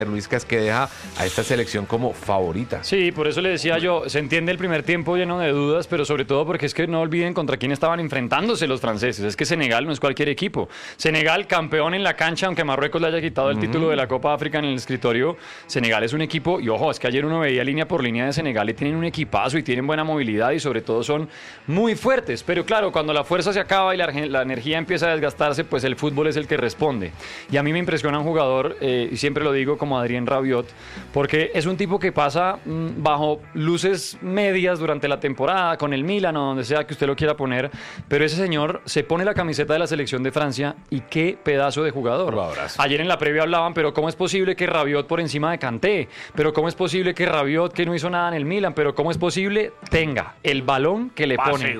Luisca, es que deja a esta selección como favorita. Sí, por eso le decía yo, se entiende el primer tiempo lleno de dudas, pero sobre todo porque es que no olviden contra quién estaban enfrentándose los franceses. Es que Senegal no es cualquier equipo. Senegal, campeón en la cancha, aunque Marruecos le haya quitado el título de la Copa África en el escritorio, Senegal es un equipo, y ojo, es que ayer uno veía línea por línea de Senegal y tienen un equipazo y tienen buena movilidad y sobre todo son muy fuertes. Pero claro, cuando la fuerza se acaba y la energía empieza a desgastarse, pues el fútbol es el que responde. Y a mí me impresiona un jugador, y siempre lo digo, como Adrien Rabiot, porque es un tipo que pasa bajo luces medias durante la temporada con el Milan o donde sea que usted lo quiera poner, pero ese señor se pone la camiseta de la selección de Francia y qué pedazo de jugador. Ayer en la previa hablaban, pero ¿cómo es posible que Rabiot por encima de Kanté? ¿Pero cómo es posible que Rabiot, que no hizo nada en el Milan, pero cómo es posible tenga el balón que le pone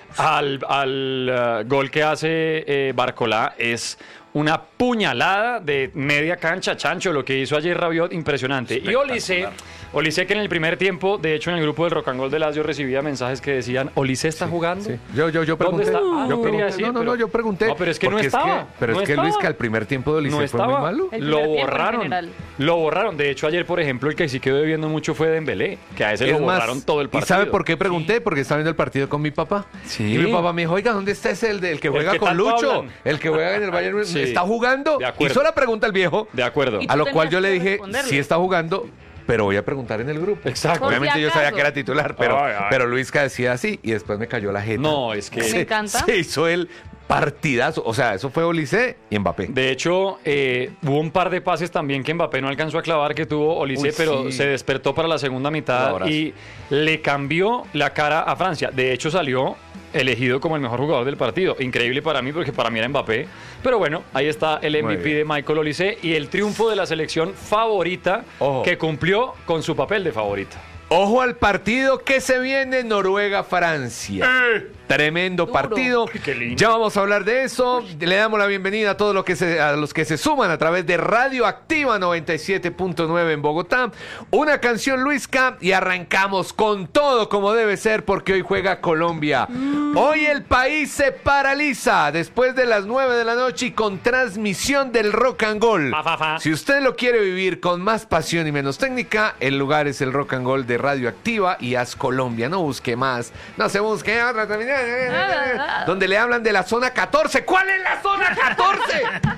al gol que hace Barcola? Es una puñalada de media cancha, Chancho, lo que hizo ayer Rabiot, impresionante. Y Olise que en el primer tiempo, de hecho en el grupo del Rock and Roll de Lazio recibía mensajes que decían, ¿Olise está jugando? Sí. Yo pregunté. ¿Dónde está? Yo pregunté. No, pero es que no estaba. Pero es que Luisca, el primer tiempo de Olise fue muy malo. Lo borraron. De hecho, ayer, por ejemplo, el que sí quedó viendo mucho fue Dembélé, que a ese lo borraron todo el partido. ¿Y sabe por qué pregunté? Porque estaba viendo el partido con mi papá. Sí. Y mi papá me dijo, oiga, ¿dónde está ese el que juega con Lucho? El que juega en el Bayern. Sí. ¿Está jugando? Hizo la pregunta el viejo. De acuerdo. A lo cual yo le dije, sí está jugando, pero voy a preguntar en el grupo. Exacto. Obviamente yo sabía que era titular, pero Luisca decía así y después me cayó la jeta. No, es que me encanta. Se hizo el partidazo. O sea, eso fue Olise y Mbappé. De hecho, hubo un par de pases también que Mbappé no alcanzó a clavar, que tuvo Olise, pero se despertó para la segunda mitad y le cambió la cara a Francia. De hecho, salió elegido como el mejor jugador del partido. Increíble para mí, porque para mí era Mbappé. Pero bueno, ahí está el MVP de Michael Olise y el triunfo de la selección favorita que cumplió con su papel de favorita. Ojo al partido que se viene, Noruega-Francia. Tremendo partido. Ya vamos a hablar de eso. Le damos la bienvenida a todos los que se suman a través de Radio Activa 97.9 en Bogotá. Una canción, Luisca, y arrancamos con todo como debe ser, porque hoy juega Colombia. Hoy el país se paraliza después de las 9 de la noche y con transmisión del Rock and Roll. Si usted lo quiere vivir con más pasión y menos técnica, el lugar es el Rock and Roll de Radio Activa y Haz Colombia. No busque más, no se busque otra terminal. Donde le hablan de la zona 14. ¿Cuál es la zona 14?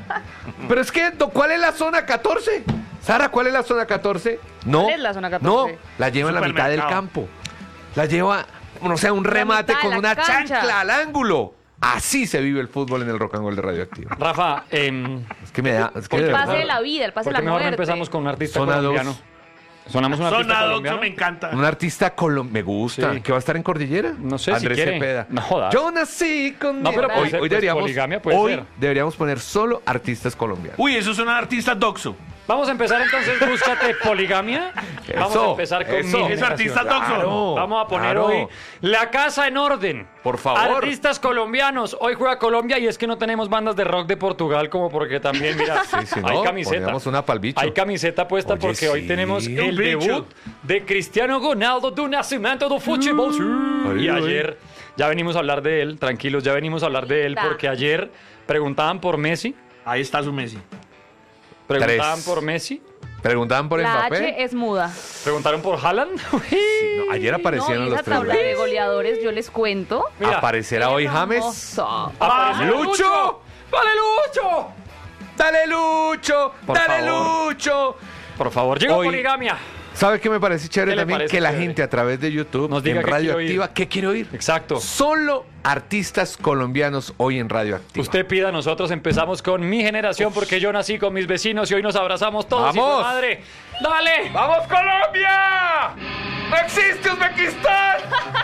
Pero es que, ¿cuál es la zona 14? Sara, ¿cuál es la zona 14? No. ¿Cuál es la zona 14? No, la lleva en la mitad del campo. La lleva, o sea, un remate con una chancla al ángulo. Así se vive el fútbol en el Rock and Roll de Radioactiva. Rafa, es que me da. Es que el pase de la vida, el pase de la muerte. Mejor no empezamos con un artista zona colombiano. 2. Sonamos un artista colombiano. Me encanta. Un artista colombiano. Me gusta. Sí. ¿Que va a estar en Cordillera? No sé Andrés si quiere. Cepeda. No jodas. Yo nací con... No, pero hoy deberíamos deberíamos poner solo artistas colombianos. Uy, eso es un artista doxo. Vamos a empezar entonces, búscate poligamia. Vamos a empezar con mi Es artista doxo. Claro, vamos a poner hoy la casa en orden. Por favor. Artistas colombianos. Hoy juega Colombia y es que no tenemos bandas de rock de Portugal como porque también, mira, hay camiseta. Una pa'l bicho. Hay camiseta puesta. Oye, porque hoy tenemos el debut de Cristiano Ronaldo do Nascimento do Futebol. Y ayer ya venimos a hablar de él, tranquilos, ya venimos a hablar de él porque ayer preguntaban por Messi. Ahí está su Messi. Preguntaban por Messi. Preguntaban por La Mbappé. H es muda. Preguntaron por Haaland. Sí, no, ayer aparecieron los tres. Tabla de goleadores, yo les cuento. Mira, ¿aparecerá hoy James? ¡Lucho! ¡Vale, Lucho! ¡Dale, Lucho! Por ¡Dale, favor. Lucho! Por favor, llegó poligamia. ¿Sabe qué me parece chévere ¿Qué le también? parece Que la chévere? gente a través de YouTube, Nos diga en qué quiere Radioactiva, oír. ¿qué quiere oír? Exacto. Solo artistas colombianos hoy en Radioactiva. Usted pida, nosotros empezamos con mi generación porque yo nací con mis vecinos y hoy nos abrazamos todos. ¡Vamos! ¡Hijo de madre! ¡Dale! ¡Vamos, Colombia! ¡No existe Uzbekistán!